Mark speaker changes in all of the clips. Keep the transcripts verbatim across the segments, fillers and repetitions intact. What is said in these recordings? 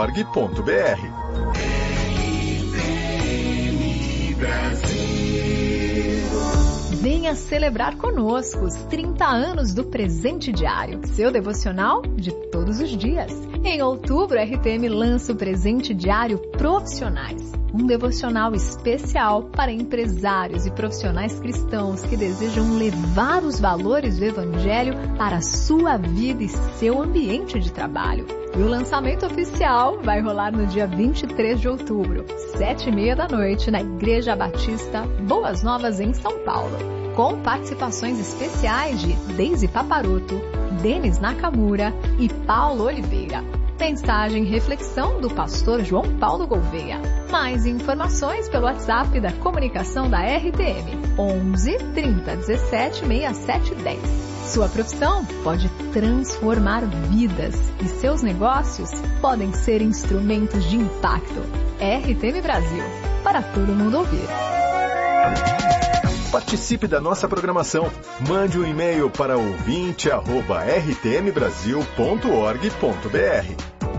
Speaker 1: org ponto b r.
Speaker 2: Venha celebrar conosco os trinta anos do Presente Diário, seu devocional de todos os dias. Em outubro, a R T M lança o Presente Diário Profissionais, um devocional especial para empresários e profissionais cristãos que desejam levar os valores do Evangelho para a sua vida e seu ambiente de trabalho. E o lançamento oficial vai rolar no dia vinte e três de outubro, sete e meia da noite, na Igreja Batista Boas Novas, em São Paulo, com participações especiais de Deise Paparoto, Denis Nakamura e Paulo Oliveira. Mensagem e reflexão do pastor João Paulo Gouveia. Mais informações pelo WhatsApp da comunicação da R T M, onze, trinta, dezessete, sessenta e sete dez. Sua profissão pode transformar vidas e seus negócios podem ser instrumentos de impacto. R T M Brasil, para todo mundo ouvir.
Speaker 1: Participe da nossa programação. Mande um e-mail para ouvinte arroba r t m brasil ponto org ponto b r.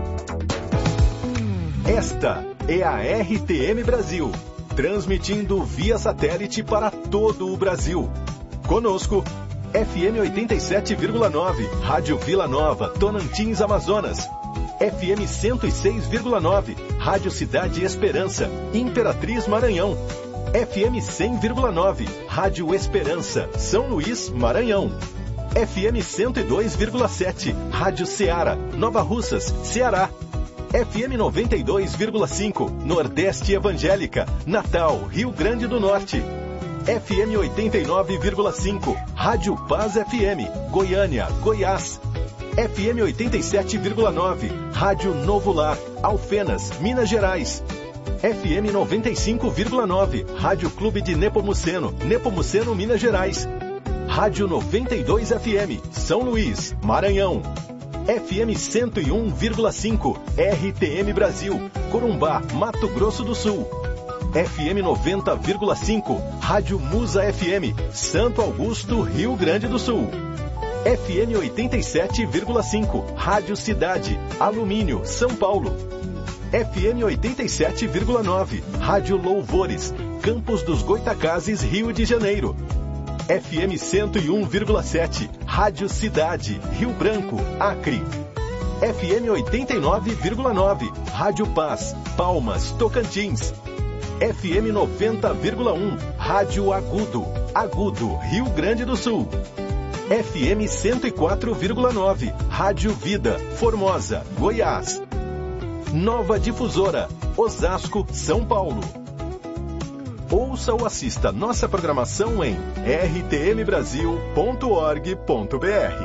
Speaker 1: Esta é a R T M Brasil, transmitindo via satélite para todo o Brasil. Conosco, F M oitenta e sete vírgula nove, Rádio Vila Nova, Tonantins, Amazonas. F M cento e seis vírgula nove, Rádio Cidade Esperança, Imperatriz, Maranhão. F M cem vírgula nove, Rádio Esperança, São Luís, Maranhão. F M cento e dois vírgula sete, Rádio Ceará, Nova Russas, Ceará. F M noventa e dois vírgula cinco, Nordeste Evangélica, Natal, Rio Grande do Norte. F M oitenta e nove vírgula cinco, Rádio Paz F M, Goiânia, Goiás. F M oitenta e sete vírgula nove, Rádio Novo Lar, Alfenas, Minas Gerais. F M noventa e cinco vírgula nove, Rádio Clube de Nepomuceno, Nepomuceno, Minas Gerais. Rádio noventa e dois F M, São Luís, Maranhão. F M cento e um vírgula cinco, R T M Brasil, Corumbá, Mato Grosso do Sul. F M noventa vírgula cinco, Rádio Musa F M, Santo Augusto, Rio Grande do Sul. F M oitenta e sete vírgula cinco, Rádio Cidade, Alumínio, São Paulo. F M oitenta e sete vírgula nove, Rádio Louvores, Campos dos Goitacazes, Rio de Janeiro. F M cento e um vírgula sete, Rádio Cidade, Rio Branco, Acre. F M oitenta e nove vírgula nove, Rádio Paz, Palmas, Tocantins. F M noventa vírgula um, Rádio Agudo, Agudo, Rio Grande do Sul. F M cento e quatro vírgula nove, Rádio Vida, Formosa, Goiás. Nova Difusora, Osasco, São Paulo. Ouça ou assista nossa programação em r t m brasil ponto org ponto b r.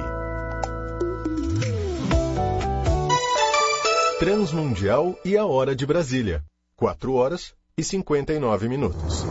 Speaker 1: Transmundial e a Hora de Brasília. quatro horas e cinquenta e nove minutos.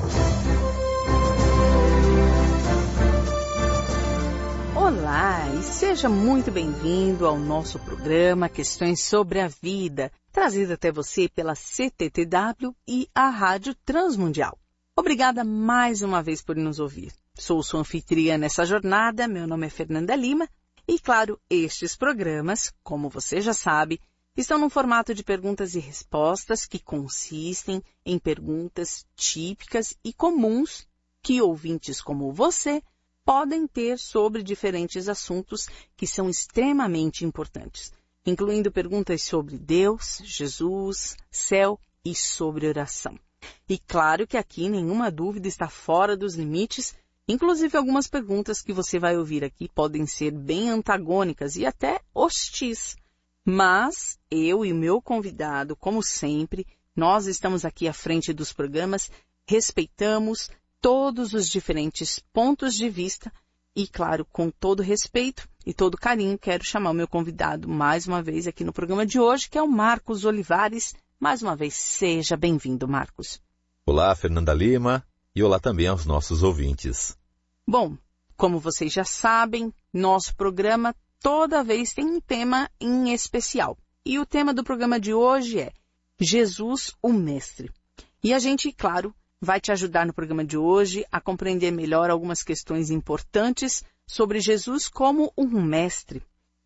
Speaker 3: Olá e seja muito bem-vindo ao nosso programa Questões sobre a Vida, trazido até você pela C T T W e a Rádio Transmundial. Obrigada mais uma vez por nos ouvir. Sou sua anfitriã nessa jornada, meu nome é Fernanda Lima e, claro, estes programas, como você já sabe, estão num formato de perguntas e respostas que consistem em perguntas típicas e comuns que ouvintes como você podem ter sobre diferentes assuntos que são extremamente importantes, incluindo perguntas sobre Deus, Jesus, céu e sobre oração. E claro que aqui nenhuma dúvida está fora dos limites, inclusive algumas perguntas que você vai ouvir aqui podem ser bem antagônicas e até hostis. Mas eu e o meu convidado, como sempre, nós estamos aqui à frente dos programas, respeitamos todos os diferentes pontos de vista e, claro, com todo respeito e todo carinho, quero chamar o meu convidado mais uma vez aqui no programa de hoje, que é o Marcos Olivares. Mais uma vez, seja bem-vindo, Marcos.
Speaker 4: Olá, Fernanda Lima, e olá também aos nossos ouvintes.
Speaker 3: Bom, como vocês já sabem, nosso programa toda vez tem um tema em especial. E o tema do programa de hoje é Jesus, o Mestre. E a gente, claro, vai te ajudar no programa de hoje a compreender melhor algumas questões importantes sobre Jesus como um mestre.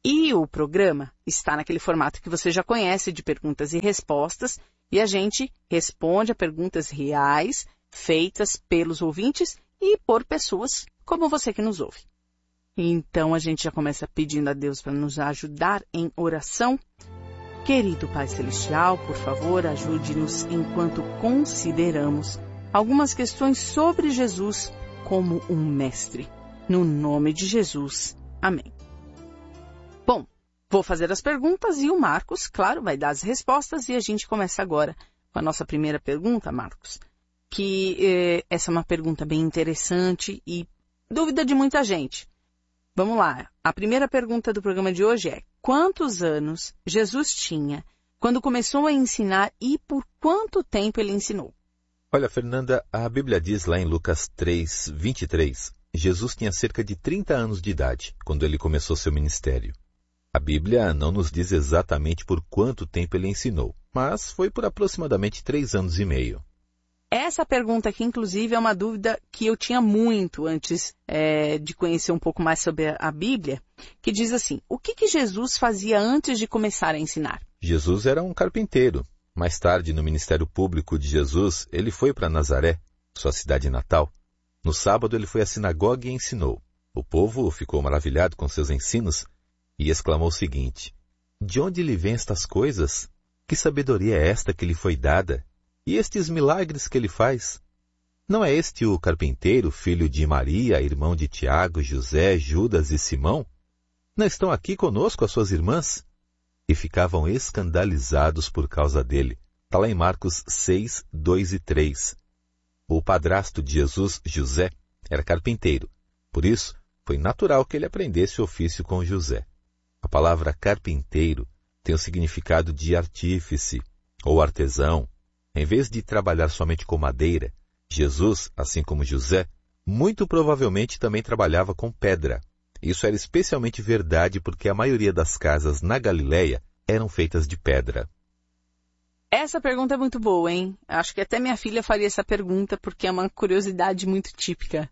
Speaker 3: E o programa está naquele formato que você já conhece, de perguntas e respostas, e a gente responde a perguntas reais, feitas pelos ouvintes e por pessoas como você que nos ouve. Então, a gente já começa pedindo a Deus para nos ajudar em oração. Querido Pai Celestial, por favor, ajude-nos enquanto consideramos algumas questões sobre Jesus como um mestre. No nome de Jesus. Amém. Bom, vou fazer as perguntas e o Marcos, claro, vai dar as respostas e a gente começa agora com a nossa primeira pergunta, Marcos, que eh, essa é uma pergunta bem interessante e dúvida de muita gente. Vamos lá, a primeira pergunta do programa de hoje é: quantos anos Jesus tinha quando começou a ensinar e por quanto tempo ele ensinou?
Speaker 4: Olha, Fernanda, a Bíblia diz lá em Lucas três, vinte e três, Jesus tinha cerca de trinta anos de idade quando ele começou seu ministério. A Bíblia não nos diz exatamente por quanto tempo ele ensinou, mas foi por aproximadamente três anos e meio.
Speaker 3: Essa pergunta aqui, inclusive, é uma dúvida que eu tinha muito antes é, de conhecer um pouco mais sobre a Bíblia, que diz assim: o que, que Jesus fazia antes de começar a ensinar?
Speaker 4: Jesus era um carpinteiro. Mais tarde, no ministério público de Jesus, ele foi para Nazaré, sua cidade natal. No sábado, ele foi à sinagoga e ensinou. O povo ficou maravilhado com seus ensinos e exclamou o seguinte: de onde lhe vêm estas coisas? Que sabedoria é esta que lhe foi dada? E estes milagres que ele faz? Não é este o carpinteiro, filho de Maria, irmão de Tiago, José, Judas e Simão? Não estão aqui conosco as suas irmãs? E ficavam escandalizados por causa dele. Está lá em Marcos seis, dois e três. O padrasto de Jesus, José, era carpinteiro. Por isso, foi natural que ele aprendesse o ofício com José. A palavra carpinteiro tem o significado de artífice ou artesão. Em vez de trabalhar somente com madeira, Jesus, assim como José, muito provavelmente também trabalhava com pedra. Isso era especialmente verdade porque a maioria das casas na Galileia eram feitas de pedra.
Speaker 3: Essa pergunta é muito boa, hein? Acho que até minha filha faria essa pergunta porque é uma curiosidade muito típica.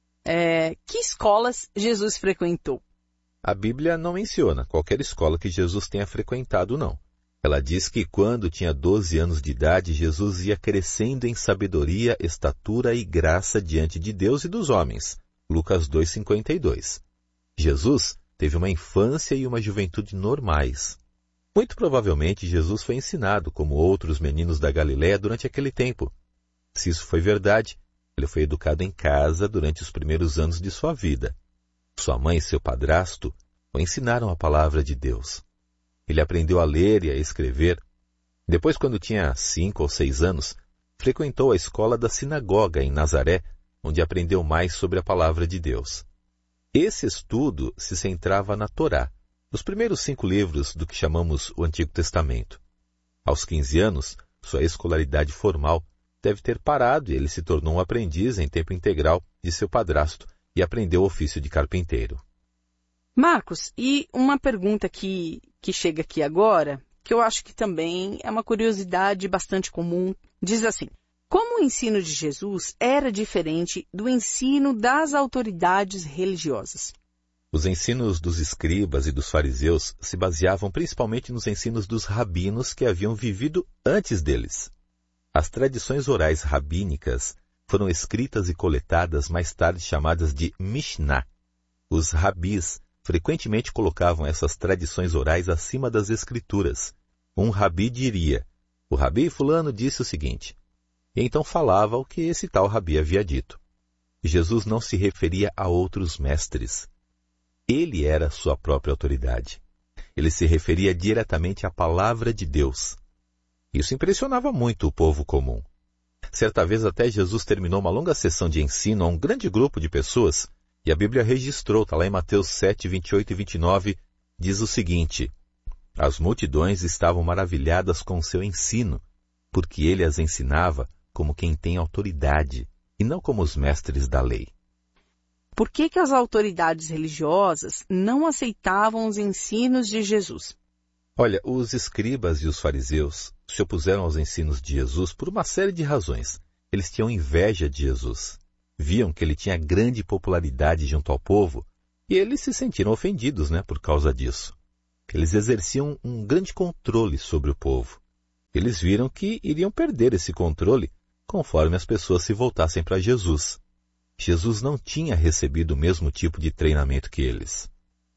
Speaker 3: É, que escolas Jesus frequentou?
Speaker 4: A Bíblia não menciona qualquer escola que Jesus tenha frequentado, não. Ela diz que quando tinha doze anos de idade, Jesus ia crescendo em sabedoria, estatura e graça diante de Deus e dos homens. Lucas dois, cinquenta e dois. Jesus teve uma infância e uma juventude normais. Muito provavelmente, Jesus foi ensinado como outros meninos da Galileia durante aquele tempo. Se isso foi verdade, ele foi educado em casa durante os primeiros anos de sua vida. Sua mãe e seu padrasto o ensinaram a palavra de Deus. Ele aprendeu a ler e a escrever. Depois, quando tinha cinco ou seis anos, frequentou a escola da sinagoga em Nazaré, onde aprendeu mais sobre a palavra de Deus. Esse estudo se centrava na Torá, os primeiros cinco livros do que chamamos o Antigo Testamento. Aos quinze anos, sua escolaridade formal deve ter parado e ele se tornou um aprendiz em tempo integral de seu padrasto e aprendeu o ofício de carpinteiro.
Speaker 3: Marcos, e uma pergunta que, que chega aqui agora, que eu acho que também é uma curiosidade bastante comum, diz assim: como o ensino de Jesus era diferente do ensino das autoridades religiosas?
Speaker 4: Os ensinos dos escribas e dos fariseus se baseavam principalmente nos ensinos dos rabinos que haviam vivido antes deles. As tradições orais rabínicas foram escritas e coletadas mais tarde chamadas de Mishnah. Os rabis frequentemente colocavam essas tradições orais acima das escrituras. Um rabi diria: o rabi fulano disse o seguinte, e então falava o que esse tal rabi havia dito. Jesus não se referia a outros mestres. Ele era sua própria autoridade. Ele se referia diretamente à palavra de Deus. Isso impressionava muito o povo comum. Certa vez até Jesus terminou uma longa sessão de ensino a um grande grupo de pessoas, e a Bíblia registrou, está lá em Mateus sete, vinte e oito e vinte e nove, diz o seguinte: as multidões estavam maravilhadas com o seu ensino, porque ele as ensinava como quem tem autoridade, e não como os mestres da lei.
Speaker 3: Por que que as autoridades religiosas não aceitavam os ensinos de Jesus?
Speaker 4: Olha, os escribas e os fariseus se opuseram aos ensinos de Jesus por uma série de razões. Eles tinham inveja de Jesus. Viam que ele tinha grande popularidade junto ao povo, e eles se sentiram ofendidos, né, por causa disso. Eles exerciam um grande controle sobre o povo. Eles viram que iriam perder esse controle conforme as pessoas se voltassem para Jesus. Jesus não tinha recebido o mesmo tipo de treinamento que eles.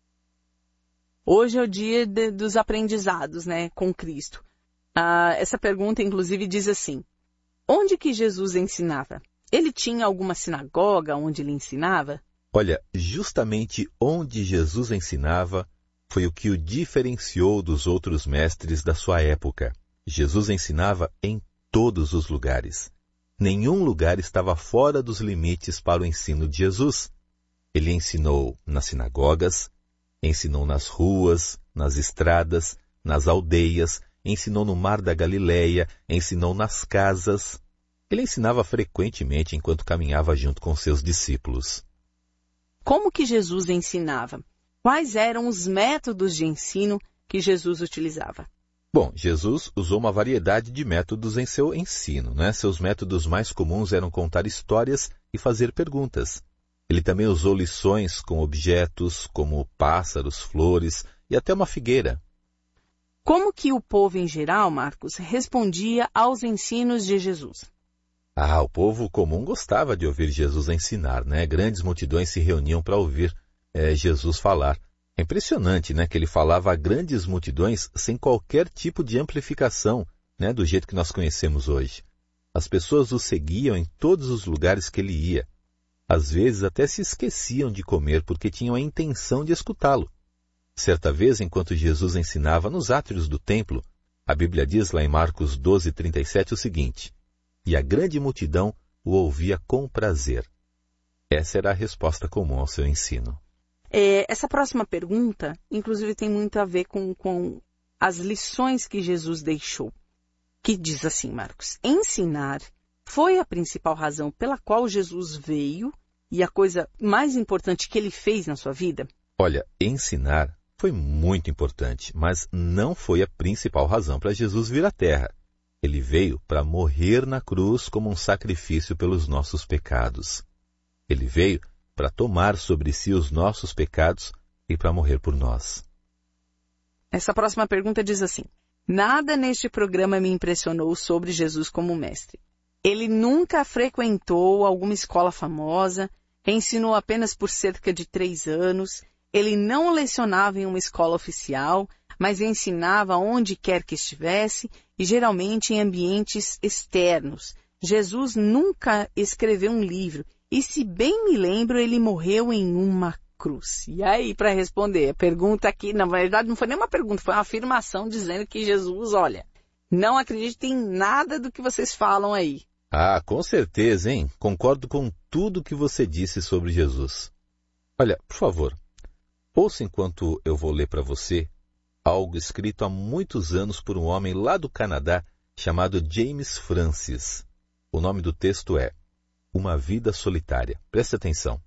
Speaker 3: Hoje é o dia de, dos aprendizados, né, com Cristo. Ah, essa pergunta, inclusive, diz assim: onde que Jesus ensinava? Ele tinha alguma sinagoga onde ele ensinava?
Speaker 4: Olha, justamente onde Jesus ensinava foi o que o diferenciou dos outros mestres da sua época. Jesus ensinava em todos os lugares. Nenhum lugar estava fora dos limites para o ensino de Jesus. Ele ensinou nas sinagogas, ensinou nas ruas, nas estradas, nas aldeias, ensinou no mar da Galileia, ensinou nas casas. Ele ensinava frequentemente enquanto caminhava junto com seus discípulos.
Speaker 3: Como que Jesus ensinava? Quais eram os métodos de ensino que Jesus utilizava?
Speaker 4: Bom, Jesus usou uma variedade de métodos em seu ensino, né? Seus métodos mais comuns eram contar histórias e fazer perguntas. Ele também usou lições com objetos como pássaros, flores e até uma figueira.
Speaker 3: Como que o povo em geral, Marcos, respondia aos ensinos de Jesus?
Speaker 4: Ah, o povo comum gostava de ouvir Jesus ensinar, né? Grandes multidões se reuniam para ouvir é, Jesus falar. É impressionante, né, que ele falava a grandes multidões sem qualquer tipo de amplificação, né, do jeito que nós conhecemos hoje. As pessoas o seguiam em todos os lugares que ele ia. Às vezes até se esqueciam de comer porque tinham a intenção de escutá-lo. Certa vez, enquanto Jesus ensinava nos átrios do templo, a Bíblia diz lá em Marcos doze, trinta e sete o seguinte: e a grande multidão o ouvia com prazer. Essa era a resposta comum ao seu ensino.
Speaker 3: É, essa próxima pergunta, inclusive, tem muito a ver com, com as lições que Jesus deixou. Que diz assim, Marcos: ensinar foi a principal razão pela qual Jesus veio e a coisa mais importante que ele fez na sua vida?
Speaker 4: Olha, ensinar foi muito importante, mas não foi a principal razão para Jesus vir à Terra. Ele veio para morrer na cruz como um sacrifício pelos nossos pecados. Ele veio para tomar sobre si os nossos pecados e para morrer por nós.
Speaker 3: Essa próxima pergunta diz assim: nada neste programa me impressionou sobre Jesus como mestre. Ele nunca frequentou alguma escola famosa, ensinou apenas por cerca de três anos, ele não lecionava em uma escola oficial, mas ensinava onde quer que estivesse e geralmente em ambientes externos. Jesus nunca escreveu um livro. E se bem me lembro, ele morreu em uma cruz. E aí, para responder, a pergunta aqui, na verdade, não foi nem uma pergunta, foi uma afirmação dizendo que Jesus, olha, não acredite em nada do que vocês falam aí.
Speaker 4: Ah, com certeza, hein? Concordo com tudo que você disse sobre Jesus. Olha, por favor, ouça enquanto eu vou ler para você algo escrito há muitos anos por um homem lá do Canadá chamado James Francis. O nome do texto é Uma Vida Solitária. Preste atenção.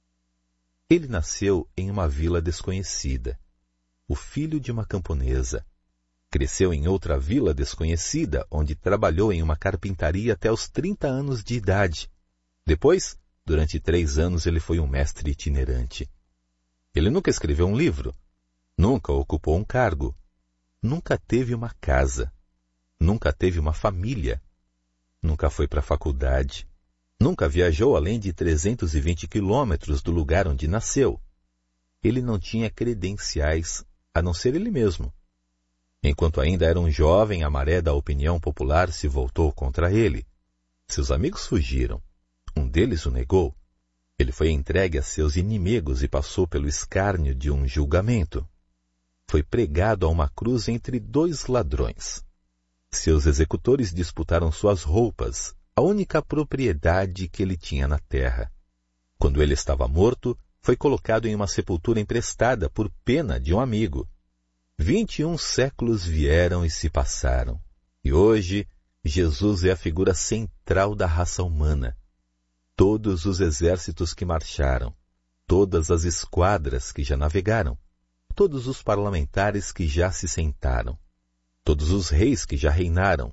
Speaker 4: Ele nasceu em uma vila desconhecida, o filho de uma camponesa. Cresceu em outra vila desconhecida, onde trabalhou em uma carpintaria até os trinta anos de idade. Depois, durante três anos, ele foi um mestre itinerante. Ele nunca escreveu um livro, nunca ocupou um cargo, nunca teve uma casa, nunca teve uma família, nunca foi para a faculdade, nunca viajou além de trezentos e vinte quilômetros do lugar onde nasceu. Ele não tinha credenciais, a não ser ele mesmo. Enquanto ainda era um jovem, a maré da opinião popular se voltou contra ele. Seus amigos fugiram. Um deles o negou. Ele foi entregue a seus inimigos e passou pelo escárnio de um julgamento. Foi pregado a uma cruz entre dois ladrões. Seus executores disputaram suas roupas, a única propriedade que ele tinha na terra. Quando ele estava morto, foi colocado em uma sepultura emprestada por pena de um amigo. Vinte e um séculos vieram e se passaram. E hoje, Jesus é a figura central da raça humana. Todos os exércitos que marcharam, todas as esquadras que já navegaram, todos os parlamentares que já se sentaram, todos os reis que já reinaram,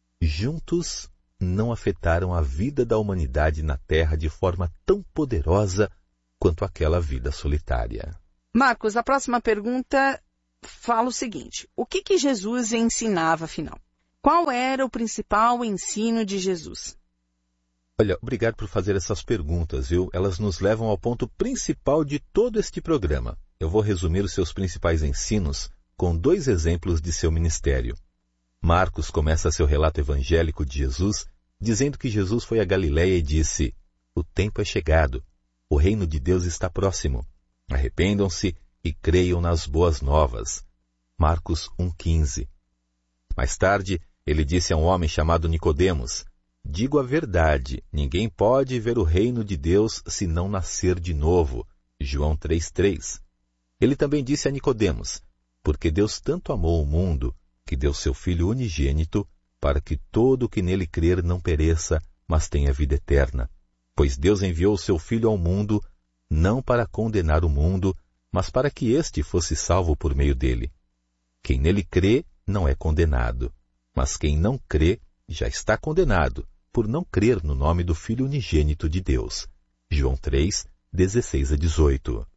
Speaker 4: juntos não afetaram a vida da humanidade na Terra de forma tão poderosa quanto aquela vida solitária.
Speaker 3: Marcos, a próxima pergunta fala o seguinte: o que, que Jesus ensinava, afinal? Qual era o principal ensino de Jesus?
Speaker 4: Olha, obrigado por fazer essas perguntas, viu? Elas nos levam ao ponto principal de todo este programa. Eu vou resumir os seus principais ensinos com dois exemplos de seu ministério. Marcos começa seu relato evangélico de Jesus dizendo que Jesus foi a Galiléia e disse: o tempo é chegado, o reino de Deus está próximo. Arrependam-se e creiam nas boas novas. Marcos um, quinze. Mais tarde, ele disse a um homem chamado Nicodemos: digo a verdade, ninguém pode ver o reino de Deus se não nascer de novo. João três, três. Ele também disse a Nicodemos: porque Deus tanto amou o mundo, que deu seu Filho unigênito, para que todo o que nele crer não pereça, mas tenha vida eterna. Pois Deus enviou o seu Filho ao mundo, não para condenar o mundo, mas para que este fosse salvo por meio dele. Quem nele crê não é condenado, mas quem não crê já está condenado, por não crer no nome do Filho unigênito de Deus. João três, dezesseis a dezoito.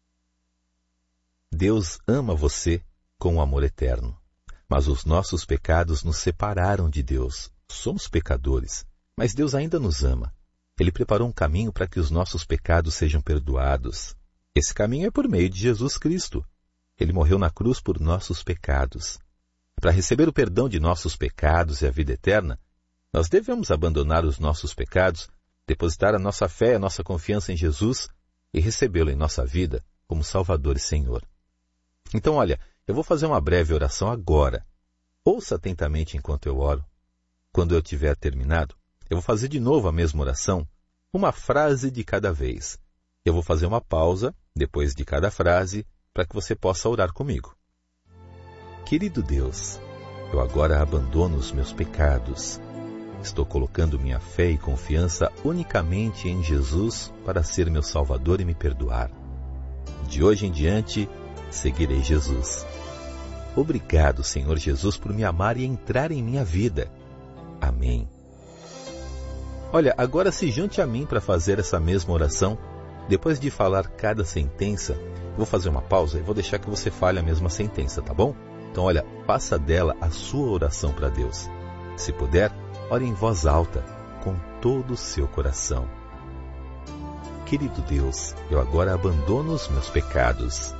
Speaker 4: Deus ama você com um amor eterno, mas os nossos pecados nos separaram de Deus. Somos pecadores, mas Deus ainda nos ama. Ele preparou um caminho para que os nossos pecados sejam perdoados. Esse caminho é por meio de Jesus Cristo. Ele morreu na cruz por nossos pecados. Para receber o perdão de nossos pecados e a vida eterna, nós devemos abandonar os nossos pecados, depositar a nossa fé e a nossa confiança em Jesus e recebê-lo em nossa vida como Salvador e Senhor. Então, olha, eu vou fazer uma breve oração agora. Ouça atentamente enquanto eu oro. Quando eu tiver terminado, eu vou fazer de novo a mesma oração, uma frase de cada vez. Eu vou fazer uma pausa, depois de cada frase, para que você possa orar comigo. Querido Deus, eu agora abandono os meus pecados. Estou colocando minha fé e confiança unicamente em Jesus para ser meu Salvador e me perdoar. De hoje em diante, seguirei Jesus. Obrigado, Senhor Jesus, por me amar e entrar em minha vida. Amém. Olha, agora se junte a mim para fazer essa mesma oração. Depois de falar cada sentença, vou fazer uma pausa e vou deixar que você fale a mesma sentença, tá bom? Então, olha, faça dela a sua oração para Deus. Se puder, ore em voz alta, com todo o seu coração. Querido Deus, eu agora abandono os meus pecados.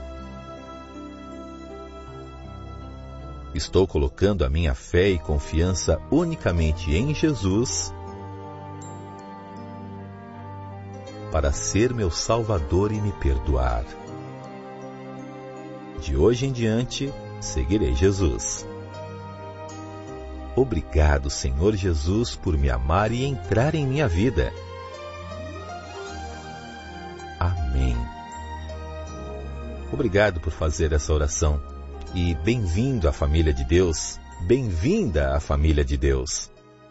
Speaker 4: Estou colocando a minha fé e confiança unicamente em Jesus para ser meu Salvador e me perdoar. De hoje em diante, seguirei Jesus. Obrigado, Senhor Jesus, por me amar e entrar em minha vida. Amém. Obrigado por fazer essa oração. E bem-vindo à família de Deus. Bem-vinda à família de Deus.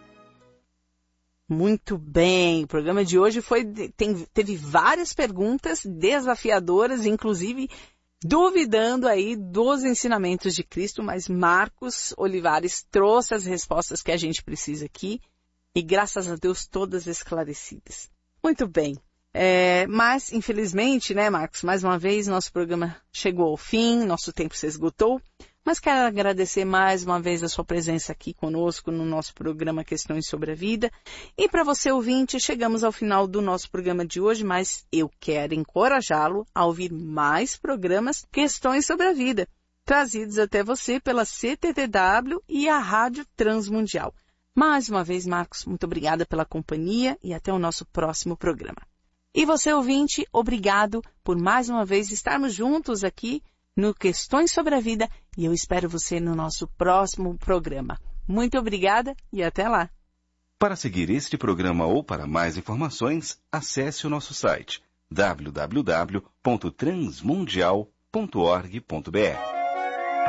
Speaker 3: Muito bem. O programa de hoje foi, tem, teve várias perguntas desafiadoras, inclusive duvidando aí dos ensinamentos de Cristo, mas Marcos Olivares trouxe as respostas que a gente precisa aqui e, graças a Deus, todas esclarecidas. Muito bem. É, mas, infelizmente, né, Marcos, mais uma vez nosso programa chegou ao fim, nosso tempo se esgotou, mas quero agradecer mais uma vez a sua presença aqui conosco no nosso programa Questões sobre a Vida. E para você, ouvinte, chegamos ao final do nosso programa de hoje, mas eu quero encorajá-lo a ouvir mais programas Questões sobre a Vida, trazidos até você pela C T T W e a Rádio Transmundial. Mais uma vez, Marcos, muito obrigada pela companhia e até o nosso próximo programa. E você, ouvinte, obrigado por mais uma vez estarmos juntos aqui no Questões sobre a Vida e eu espero você no nosso próximo programa. Muito obrigada e até lá.
Speaker 5: Para seguir este programa ou para mais informações, acesse o nosso site w w w ponto transmundial ponto org ponto b r.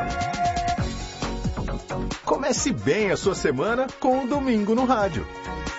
Speaker 1: Comece bem a sua semana com o Domingo no Rádio.